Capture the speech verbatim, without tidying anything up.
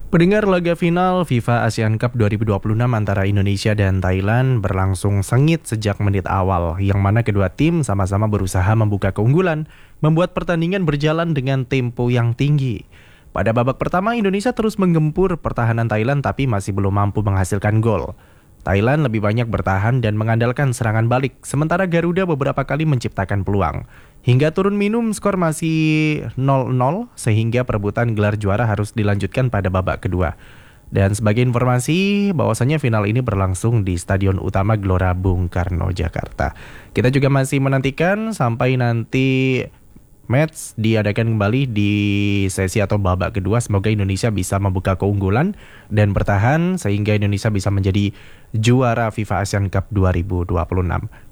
Pendengar, laga final FIFA Asian Cup dua ribu dua puluh enam antara Indonesia dan Thailand berlangsung sengit sejak menit awal, yang mana kedua tim sama-sama berusaha membuka keunggulan, membuat pertandingan berjalan dengan tempo yang tinggi. Pada babak pertama, Indonesia terus menggempur pertahanan Thailand tapi masih belum mampu menghasilkan gol. Thailand lebih banyak bertahan dan mengandalkan serangan balik, sementara Garuda beberapa kali menciptakan peluang. Hingga turun minum, skor masih nol nol, sehingga perebutan gelar juara harus dilanjutkan pada babak kedua. Dan sebagai informasi, bahwasannya final ini berlangsung di Stadion Utama Gelora Bung Karno, Jakarta. Kita juga masih menantikan sampai nanti match diadakan kembali di sesi atau babak kedua. Semoga Indonesia bisa membuka keunggulan dan bertahan sehingga Indonesia bisa menjadi juara FIFA Asian Cup dua ribu dua puluh enam.